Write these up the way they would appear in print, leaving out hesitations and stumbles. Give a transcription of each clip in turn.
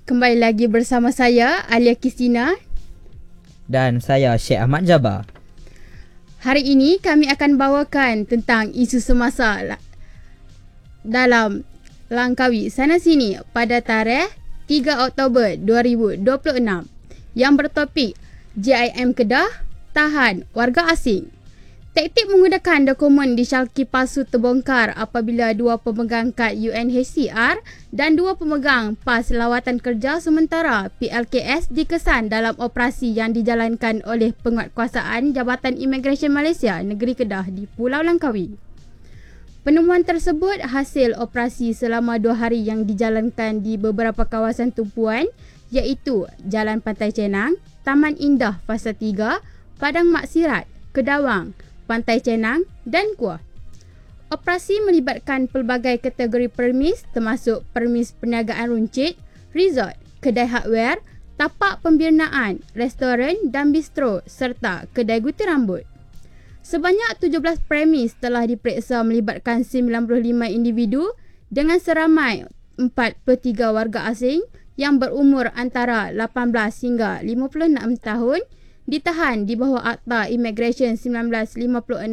Kembali lagi bersama saya, Alia Kistina. Dan saya, Syekh Ahmad Jabar. Hari ini kami akan bawakan tentang isu semasa dalam Langkawi sana sini pada tarikh 3 Oktober 2026 yang bertopik JIM Kedah tahan warga asing. Taktik menggunakan dokumen disyaki palsu terbongkar apabila dua pemegang kad UNHCR dan dua pemegang PAS Lawatan Kerja Sementara PLKS dikesan dalam operasi yang dijalankan oleh Penguatkuasaan Jabatan Imigresen Malaysia Negeri Kedah di Pulau Langkawi. Penemuan tersebut hasil operasi selama 2 hari yang dijalankan di beberapa kawasan tumpuan iaitu Jalan Pantai Cenang, Taman Indah Fasa 3, Padang Maksirat, Kedawang, Pantai Cenang dan Kuah. Operasi melibatkan pelbagai kategori permis termasuk permis perniagaan runcit, resort, kedai hardware, tapak pembinaan, restoran dan bistro serta kedai gunting rambut. Sebanyak 17 premis telah diperiksa melibatkan 95 individu dengan seramai 43 warga asing yang berumur antara 18 hingga 56 tahun ditahan di bawah Akta Imigresen 1956,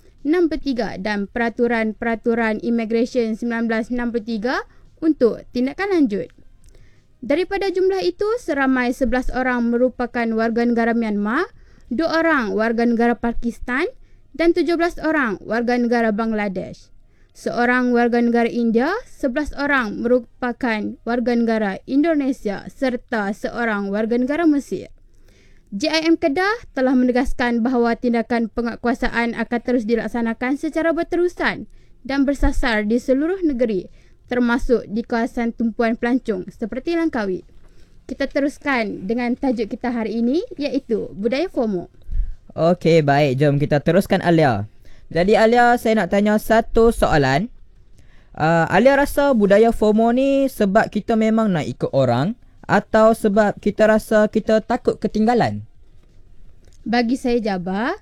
63 dan Peraturan-Peraturan Imigresen 1963 untuk tindakan lanjut. Daripada jumlah itu, seramai 11 orang merupakan warga negara Myanmar, 2 orang warga negara Pakistan dan 17 orang warga negara Bangladesh. Seorang warga negara India, 11 orang merupakan warga negara Indonesia serta seorang warga negara Mesir. JIM Kedah telah menegaskan bahawa tindakan penguatkuasaan akan terus dilaksanakan secara berterusan dan bersasar di seluruh negeri termasuk di kawasan tumpuan pelancong seperti Langkawi. Kita teruskan dengan tajuk kita hari ini iaitu budaya FOMO. Okey, baik. Jom kita teruskan Alia. Jadi Alia, saya nak tanya satu soalan. Alia rasa budaya FOMO ni sebab kita memang nak ikut orang atau sebab kita rasa kita takut ketinggalan? Bagi saya Jabar,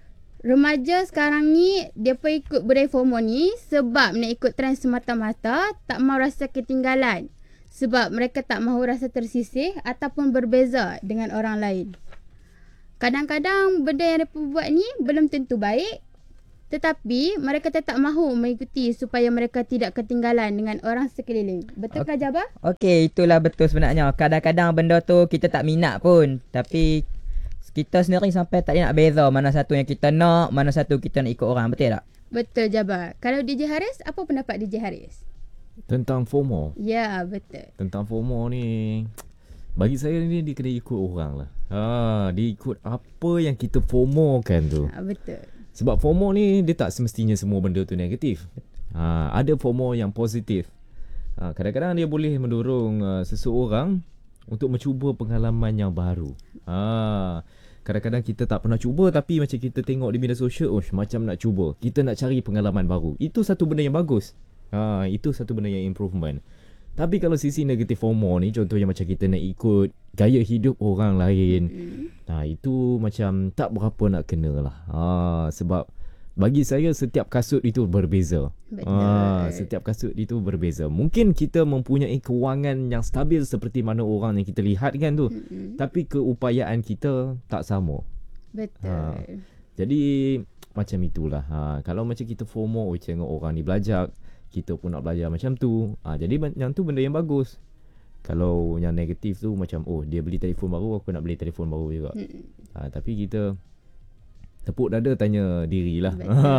remaja sekarang ni dia pun ikut budaya FOMO ni sebab nak ikut trend semata-mata, tak mahu rasa ketinggalan. Sebab mereka tak mahu rasa tersisih ataupun berbeza dengan orang lain. Kadang-kadang benda yang mereka buat ni belum tentu baik, tetapi mereka tetap mahu mengikuti supaya mereka tidak ketinggalan dengan orang sekeliling. Betul ke Jabar? Okey, itulah betul sebenarnya. Kadang-kadang benda tu kita tak minat pun. Tapi kita sendiri sampai tak nak beza mana satu yang kita nak, mana satu kita nak ikut orang. Betul tak? Betul Jabar. Kalau DJ Haris, apa pendapat DJ Haris? Tentang FOMO? Ya, betul. Tentang FOMO ni, bagi saya ni dia kena ikut orang lah. Dia ikut apa yang kita FOMO kan tu. Betul. Sebab FOMO ni dia tak semestinya semua benda tu negatif. Ada FOMO yang positif. Kadang-kadang dia boleh mendorong seseorang untuk mencuba pengalaman yang baru. Kadang-kadang kita tak pernah cuba tapi macam kita tengok di media sosial, macam nak cuba. Kita nak cari pengalaman baru. Itu satu benda yang bagus. Itu satu benda yang improvement. Tapi kalau sisi negatif FOMO ni, contohnya macam kita nak ikut gaya hidup orang lain, itu macam tak berapa nak kena lah. Sebab bagi saya setiap kasut itu berbeza. Setiap kasut itu berbeza. Mungkin kita mempunyai kewangan yang stabil seperti mana orang yang kita lihat kan tu, tapi keupayaan kita tak sama. Betul. Jadi macam itulah. Kalau macam kita FOMO, tengok orang ni belajar, kita pun nak belajar macam tu. Jadi yang tu benda yang bagus. Kalau yang negatif tu macam dia beli telefon baru, aku nak beli telefon baru juga. Tapi kita tepuk dada tanya dirilah.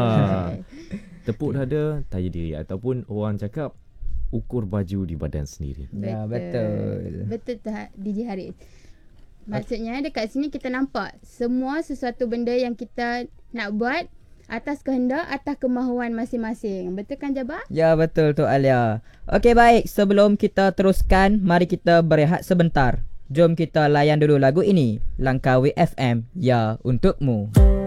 Tepuk dada tanya diri. Ataupun orang cakap ukur baju di badan sendiri. Ya, betul. Betul tak DJ Haris? Maksudnya dekat sini kita nampak semua sesuatu benda yang kita nak buat atas kehendak, atas kemahuan masing-masing. Betul kan Jabar? Ya, betul tu Alia. Okey, baik. Sebelum kita teruskan, mari kita berehat sebentar. Jom kita layan dulu lagu ini. Langkawi FM, ya untukmu.